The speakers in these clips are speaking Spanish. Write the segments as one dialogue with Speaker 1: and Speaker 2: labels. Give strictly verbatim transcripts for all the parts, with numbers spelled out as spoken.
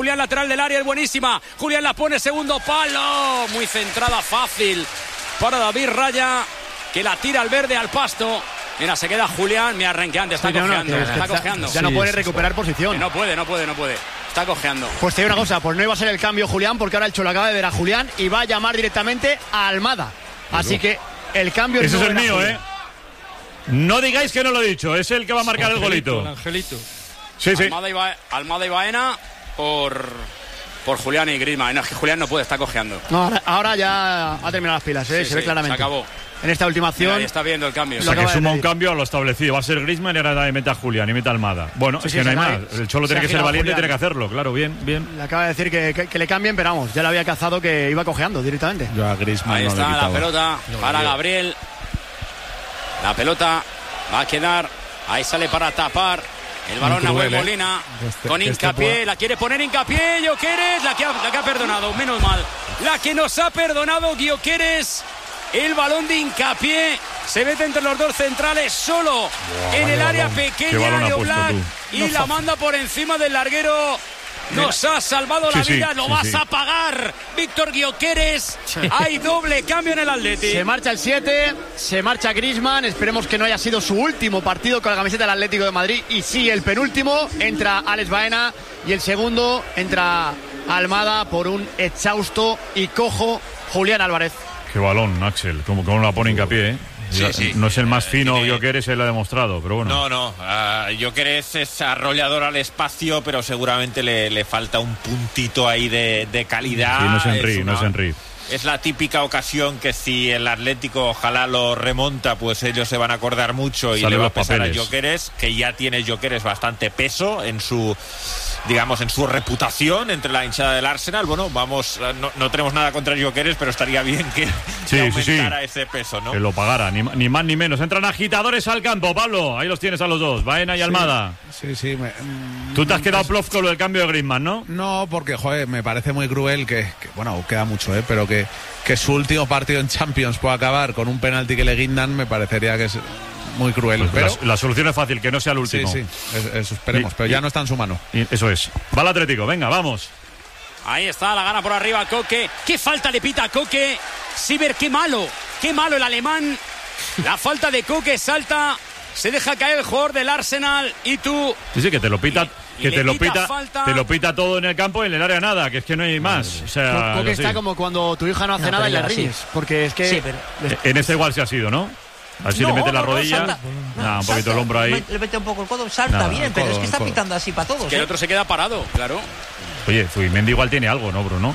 Speaker 1: Julián, lateral del área, es buenísima. Julián la pone, segundo palo. Muy centrada, fácil para David Raya, que la tira al verde, al pasto. Mira, se queda Julián. Mira, renqueante, está sí, cojeando. No, no, está cojeando.
Speaker 2: Ya sí, no puede recuperar posición.
Speaker 1: No puede, no puede, no puede. Está cojeando.
Speaker 2: Pues te digo una cosa, pues no iba a ser el cambio Julián, porque ahora el Cholo acaba de ver a Julián y va a llamar directamente a Almada. Así que el cambio
Speaker 3: Ese
Speaker 2: no
Speaker 3: es el mío,
Speaker 2: Julián.
Speaker 3: ¿eh? No digáis que no lo he dicho, es el que va a marcar
Speaker 4: Angelito,
Speaker 3: el golito.
Speaker 4: El Angelito.
Speaker 3: Sí, sí.
Speaker 1: Almada y, Ba- Almada y Baena por, por Julián y Griezmann. No, es que Julián no puede, está cojeando.
Speaker 2: No, ahora, ahora ya ha terminado las pilas, ¿eh?
Speaker 1: Sí,
Speaker 2: se
Speaker 1: sí,
Speaker 2: ve claramente.
Speaker 1: Se acabó.
Speaker 2: En esta última acción.
Speaker 1: Ahí está viendo el cambio.
Speaker 3: O sea, que
Speaker 2: acaba de
Speaker 3: suma un
Speaker 2: medir.
Speaker 3: cambio a lo establecido. Va a ser Griezmann y ahora mete a Julián y mete a Almada. Bueno,
Speaker 2: Sí,
Speaker 3: es
Speaker 2: sí,
Speaker 3: que no
Speaker 2: se
Speaker 3: hay
Speaker 2: acaba-
Speaker 3: más. El Cholo
Speaker 2: se
Speaker 3: tiene
Speaker 2: ha
Speaker 3: que ser
Speaker 2: girado
Speaker 3: valiente y
Speaker 2: Julián.
Speaker 3: tiene que hacerlo. Claro, bien, bien.
Speaker 2: Le acaba de decir que, que, que le cambien, pero vamos, ya le había cazado que iba cojeando directamente.
Speaker 5: Yo a Griezmann
Speaker 1: Ahí
Speaker 5: no
Speaker 1: está
Speaker 5: le
Speaker 1: la
Speaker 5: quitaba.
Speaker 1: pelota para Gabriel. La pelota va a quedar. Ahí sale para tapar. El balón
Speaker 5: Muy cruel,
Speaker 1: Nahuel
Speaker 5: ¿eh?
Speaker 1: Molina
Speaker 5: Que este-
Speaker 1: con
Speaker 5: que este
Speaker 1: Hincapié,
Speaker 5: pueda-
Speaker 1: la quiere poner Hincapié, Gyökeres, la que, ha, la que ha perdonado, menos mal. La que nos ha perdonado Gyökeres, el balón de Hincapié, se mete entre los dos centrales solo
Speaker 3: Buah,
Speaker 1: en el
Speaker 3: vaya
Speaker 1: área
Speaker 3: balón. Qué
Speaker 1: pequeña
Speaker 3: balón ha
Speaker 1: de
Speaker 3: puesto
Speaker 1: Oblak
Speaker 3: tú.
Speaker 1: y
Speaker 2: No
Speaker 1: la
Speaker 2: fácil.
Speaker 1: manda por encima del larguero. Nos ha salvado la
Speaker 3: Sí, sí,
Speaker 1: vida, lo
Speaker 3: sí,
Speaker 1: vas
Speaker 3: sí.
Speaker 1: a pagar, Víctor Gyökeres. Hay doble cambio en el Atleti.
Speaker 2: Se marcha el siete, se marcha Griezmann. Esperemos que no haya sido su último partido con la camiseta del Atlético de Madrid. Y sí, el penúltimo entra Alex Baena y el segundo entra Almada por un exhausto y cojo Julián Álvarez.
Speaker 3: Qué balón, Axel. Como, como la pone Hincapié, ¿eh?
Speaker 6: Sí,
Speaker 3: Ya-
Speaker 6: sí.
Speaker 3: No es el más fino
Speaker 6: Tiene-
Speaker 3: Gyökeres, él lo ha demostrado, pero bueno.
Speaker 6: No, no. Uh, Gyökeres es arrollador al espacio, pero seguramente le, le falta un puntito ahí de, de calidad.
Speaker 3: Sí, no es Henry,
Speaker 6: una-
Speaker 3: no es Henry.
Speaker 6: Es la típica ocasión que si el Atlético ojalá lo remonta, pues ellos se van a acordar mucho y
Speaker 3: Salen
Speaker 6: le va a
Speaker 3: los
Speaker 6: pesar
Speaker 3: papeles.
Speaker 6: a Gyökeres, que ya tiene Gyökeres bastante peso en su, digamos, en su reputación entre la hinchada del Arsenal. Bueno, vamos, no, no tenemos nada contra Gyökeres, pero estaría bien que,
Speaker 3: Sí,
Speaker 6: que
Speaker 3: sí, sí.
Speaker 6: aumentara ese peso, ¿no?
Speaker 3: Que lo pagara, ni, ni más ni menos. Entran agitadores al campo, Pablo. Ahí los tienes a los dos, Baena y Almada.
Speaker 5: Sí, sí. Me, mm,
Speaker 3: Tú te has quedado plof con lo del cambio de Griezmann, ¿no?
Speaker 5: No, porque, joder, me parece muy cruel que, que, bueno, queda mucho, ¿eh? Pero que, que su último partido en Champions pueda acabar con un penalti que le guindan, me parecería que es muy cruel.
Speaker 3: Pues
Speaker 5: pero
Speaker 3: la, la solución es fácil, que no sea el
Speaker 5: sí,
Speaker 3: último.
Speaker 5: sí, es- eso esperemos,
Speaker 3: Y-
Speaker 5: pero ya
Speaker 3: y-
Speaker 5: no está en su mano.
Speaker 3: Y eso es. Va el Atlético, venga, vamos.
Speaker 1: Ahí está, la gana por arriba Coque. ¿Qué falta le pita a Coque? Siber, qué malo, qué malo el alemán. La falta de Coque, salta, se deja caer el jugador del Arsenal y tú...
Speaker 3: Sí, sí, que te lo pita,
Speaker 1: Y- y
Speaker 3: que
Speaker 1: le
Speaker 3: te lo
Speaker 1: pita
Speaker 3: pita,
Speaker 1: falta.
Speaker 3: te lo pita todo en el campo y en el área nada, que es que no hay más. O sea,
Speaker 2: Coque
Speaker 3: así.
Speaker 2: está como cuando tu hija no hace
Speaker 7: No,
Speaker 2: nada
Speaker 7: pero
Speaker 2: y le
Speaker 7: ya sí.
Speaker 2: riñes. Porque es que.
Speaker 7: Sí, pero-
Speaker 3: En este igual se ha sido, ¿no? A ver si
Speaker 7: No,
Speaker 3: le mete la
Speaker 7: no, no,
Speaker 3: rodilla.
Speaker 7: salta.
Speaker 3: Nah, un poquito
Speaker 7: Salta,
Speaker 3: el hombro ahí.
Speaker 7: Le mete un poco el codo, salta
Speaker 3: Nada,
Speaker 7: bien,
Speaker 5: el
Speaker 7: pero
Speaker 5: codo,
Speaker 7: es que
Speaker 5: el
Speaker 7: está
Speaker 5: codo.
Speaker 7: pitando así para todos.
Speaker 1: Que el
Speaker 7: ¿eh?
Speaker 1: otro se queda parado, claro.
Speaker 3: Oye, Zubimendi igual tiene algo, ¿no, Bruno?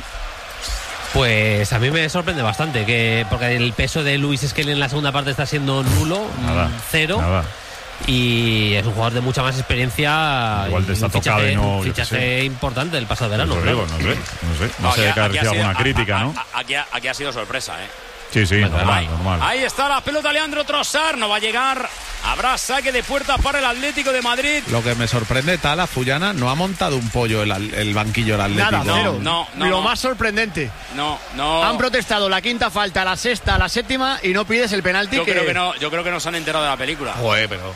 Speaker 8: Pues a mí me sorprende bastante, que porque el peso de Luis Skelly en la segunda parte está siendo nulo,
Speaker 3: Nada.
Speaker 8: mm, cero.
Speaker 3: Nada.
Speaker 8: Y es un jugador de mucha más experiencia.
Speaker 3: Igual te
Speaker 8: y
Speaker 3: está
Speaker 8: un
Speaker 3: tocado
Speaker 8: fichaje,
Speaker 3: y no,
Speaker 8: un
Speaker 3: yo qué
Speaker 8: fichaje
Speaker 3: sé.
Speaker 8: importante del pasado verano.
Speaker 3: Pues lo digo,
Speaker 8: claro.
Speaker 3: no sé, no sé. No sé
Speaker 1: aquí-
Speaker 3: de que
Speaker 1: aquí
Speaker 3: ha
Speaker 1: ha
Speaker 3: sido
Speaker 1: sido-
Speaker 3: alguna
Speaker 1: a-
Speaker 3: crítica,
Speaker 1: a-
Speaker 3: ¿no?
Speaker 1: a- Aquí, ha- aquí ha sido sorpresa, ¿eh?
Speaker 3: Sí, sí, normal,
Speaker 1: Ahí,
Speaker 3: normal.
Speaker 1: ahí está la pelota, Leandro Trossard, no va a llegar. Habrá saque de puerta para el Atlético de Madrid.
Speaker 5: Lo que me sorprende, Tala Fullana no ha montado un pollo el, al- el banquillo del Atlético.
Speaker 2: Nada,
Speaker 1: No,
Speaker 2: cero.
Speaker 1: no, no,
Speaker 2: Lo
Speaker 1: no.
Speaker 2: más sorprendente.
Speaker 1: No, no.
Speaker 2: Han protestado la quinta falta, la sexta, la séptima y no pides el penalti.
Speaker 1: Yo
Speaker 2: que...
Speaker 1: creo que no, yo creo que no se han enterado de la película.
Speaker 6: Joder, pero...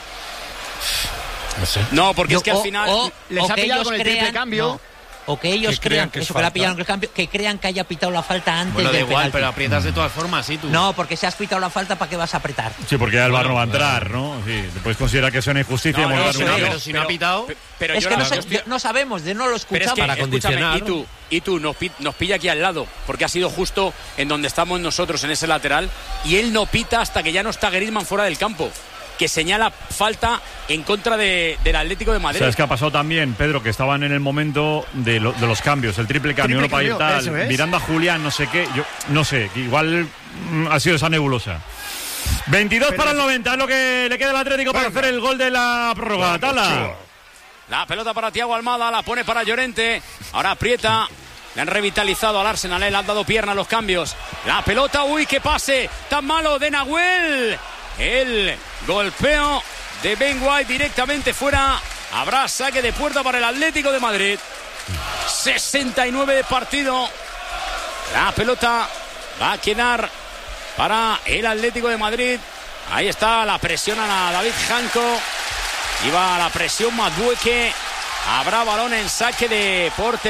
Speaker 5: No sé.
Speaker 1: No, porque
Speaker 7: Yo-
Speaker 1: es que al
Speaker 7: o-
Speaker 1: final
Speaker 7: o-
Speaker 2: les
Speaker 7: o
Speaker 2: ha
Speaker 7: que
Speaker 2: pillado
Speaker 7: ellos
Speaker 2: con el
Speaker 7: crean-
Speaker 2: triple cambio.
Speaker 7: no, o que ellos
Speaker 5: Que crean
Speaker 7: crean
Speaker 5: que es
Speaker 7: eso, que le ha
Speaker 5: falta.
Speaker 7: pillado con el cambio, que crean que haya pitado la falta antes
Speaker 9: Bueno, da
Speaker 7: del
Speaker 9: igual,
Speaker 7: penalti.
Speaker 9: pero aprietas de todas formas, sí, tú.
Speaker 7: No, porque si has pitado la falta, ¿para qué vas a apretar?
Speaker 3: Sí, porque ya el bar no va a
Speaker 9: Bueno,
Speaker 3: entrar, ¿no? Sí, te puedes considerar que es una injusticia.
Speaker 1: No, no,
Speaker 3: montar
Speaker 1: eso
Speaker 3: un
Speaker 1: no,
Speaker 3: lío.
Speaker 9: pero si no ha pitado...
Speaker 1: Pe- Pero
Speaker 7: es
Speaker 1: yo
Speaker 7: que
Speaker 1: la-
Speaker 7: no, sé-
Speaker 1: hostia,
Speaker 7: de- no sabemos, de no lo
Speaker 1: pero es
Speaker 7: escuchamos.
Speaker 1: que,
Speaker 8: para
Speaker 1: escúchame,
Speaker 8: condicionar.
Speaker 1: y tú, y tú nos, pi- nos pilla aquí al lado, porque ha sido justo en donde estamos nosotros, en ese lateral, y él no pita hasta que ya no está Griezmann fuera del campo, que señala falta en contra de, del Atlético de Madrid.
Speaker 3: ¿Sabes qué ha pasado también, Pedro? Que estaban en el momento de, lo- de los cambios, el triple cambio,
Speaker 2: Triple
Speaker 3: uno para ir
Speaker 2: cambio,
Speaker 3: tal,
Speaker 2: eso es.
Speaker 3: mirando a Julián, no sé qué, yo no sé, que igual mm, ha sido esa nebulosa. veintidós
Speaker 2: Pero-
Speaker 3: para el noventa, es lo que le queda al Atlético para hacer el gol de la prórroga. Tala.
Speaker 1: La pelota para Thiago Almada, la pone para Llorente. Ahora aprieta. Le han revitalizado al Arsenal, ¿eh? Le han dado pierna a los cambios. La pelota, uy, qué pase tan malo de Nahuel. El golpeo de Ben White directamente fuera. Habrá saque de puerta para el Atlético de Madrid. sesenta y nueve de partido. La pelota va a quedar para el Atlético de Madrid. Ahí está, la presión a David Janko. Iba a la presión Madueque. Habrá balón en saque de portería.